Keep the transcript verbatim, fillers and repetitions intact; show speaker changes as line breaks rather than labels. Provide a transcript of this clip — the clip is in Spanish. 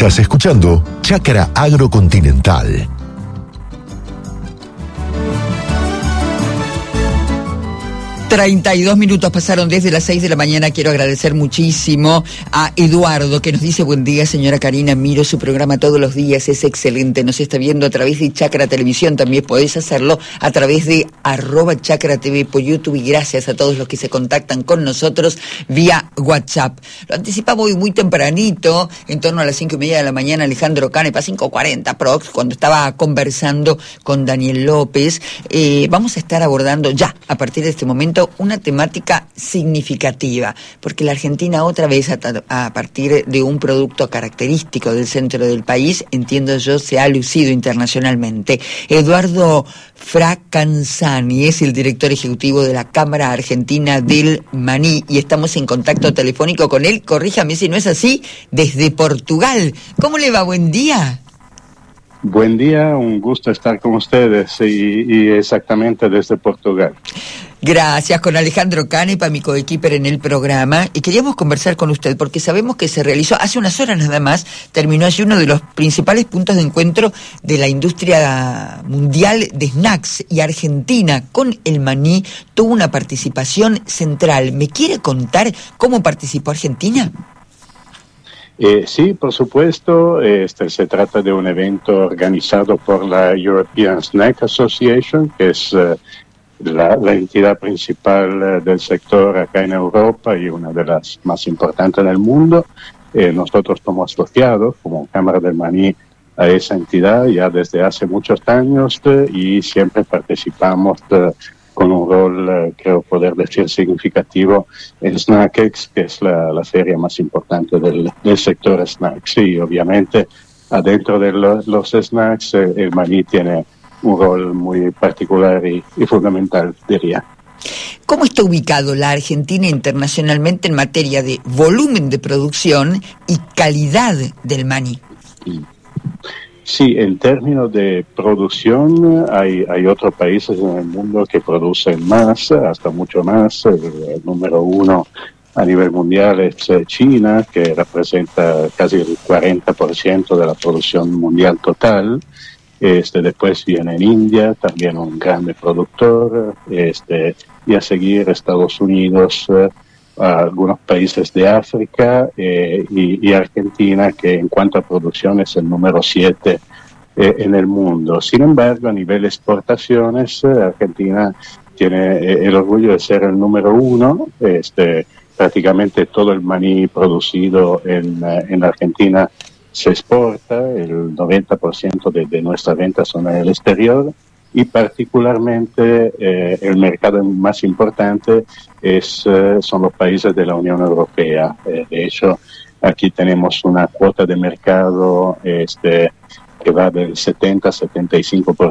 Estás escuchando Chácara Agrocontinental.
treinta y dos minutos pasaron desde las seis de la mañana. Quiero agradecer muchísimo a Eduardo, que nos dice: buen día, señora Karina, miro su programa todos los días, es excelente, nos está viendo a través de Chácara Televisión, también podés hacerlo a través de arroba Chácara T V por YouTube, y gracias a todos los que se contactan con nosotros vía WhatsApp. Lo anticipaba hoy muy tempranito, en torno a las cinco y media de la mañana, Alejandro Canepa, cinco cuarenta prox, cuando estaba conversando con Daniel López. Eh, vamos a estar abordando ya, a partir de este momento, una temática significativa, porque la Argentina otra vez, a, a partir de un producto característico del centro del país, entiendo yo, se ha lucido internacionalmente. Eduardo Fracanzani es el director ejecutivo de la Cámara Argentina del Maní, y estamos en contacto telefónico con él, corríjame si no es así, desde Portugal. ¿Cómo le va? Buen día.
Buen día, un gusto estar con ustedes, y, y exactamente desde Portugal.
Gracias, con Alejandro Canepa, mi coequiper en el programa, y queríamos conversar con usted porque sabemos que se realizó hace unas horas nada más, terminó allí uno de los principales puntos de encuentro de la industria mundial de snacks, y Argentina con el maní tuvo una participación central. ¿Me quiere contar cómo participó Argentina?
Eh, sí, por supuesto. Este se trata de un evento organizado por la European Snack Association, que es uh, la, la entidad principal uh, del sector acá en Europa y una de las más importantes del mundo. Eh, nosotros estamos asociados como Cámara del Maní a esa entidad ya desde hace muchos años, uh, y siempre participamos uh, con un rol, uh, creo poder decir, significativo en SnackX, que es la, la feria más importante del, del sector snacks. Y obviamente, adentro de lo, los snacks, eh, el maní tiene un rol muy particular y, y fundamental, diría.
¿Cómo está ubicado la Argentina internacionalmente en materia de volumen de producción y calidad del maní?
Sí, en términos de producción hay, hay otros países en el mundo que producen más, hasta mucho más. El, el número uno a nivel mundial es China, que representa casi el cuarenta por ciento de la producción mundial total. Este, después viene India, también un grande productor, este, y a seguir Estados Unidos, eh, algunos países de África, eh, y, y Argentina, que en cuanto a producción es el número siete eh, en el mundo. Sin embargo, a nivel de exportaciones, eh, Argentina tiene eh, el orgullo de ser el número uno. Este, prácticamente todo el maní producido en, uh, en Argentina se exporta, el noventa por ciento de, de nuestras ventas son en el exterior, y particularmente eh, el mercado más importante es, eh, son los países de la Unión Europea. Eh, de hecho, aquí tenemos una cuota de mercado este, que va del setenta a setenta y cinco por ciento